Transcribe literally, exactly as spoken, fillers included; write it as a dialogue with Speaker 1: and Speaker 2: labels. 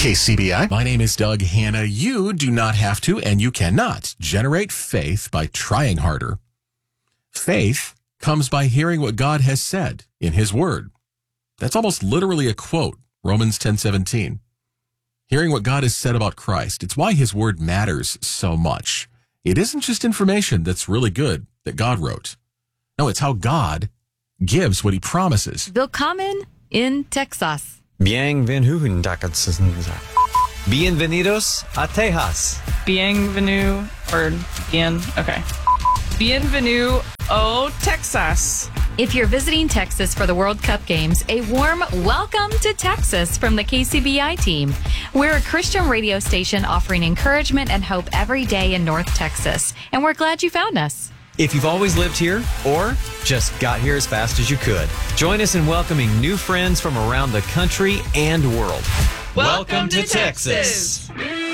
Speaker 1: K C B I.
Speaker 2: My name is Doug Hanna. You do not have to, and you cannot, generate faith by trying harder. Faith comes by hearing what God has said in His Word. That's almost literally a quote, Romans ten seventeen. Hearing what God has said about Christ. It's why His Word matters so much. It isn't just information that's really good that God wrote. No, it's how God gives what He promises.
Speaker 3: Willkommen in Texas.
Speaker 4: Bienvenidos a Texas.
Speaker 5: Bienvenue, or bien, okay. Bienvenue au Texas.
Speaker 3: If you're visiting Texas for the World Cup games, a warm welcome to Texas from the K C B I team. We're a Christian radio station offering encouragement and hope every day in North Texas, and we're glad you found us.
Speaker 4: If you've always lived here or just got here as fast as you could, join us in welcoming new friends from around the country and world.
Speaker 5: Welcome, Welcome to, to Texas. Texas.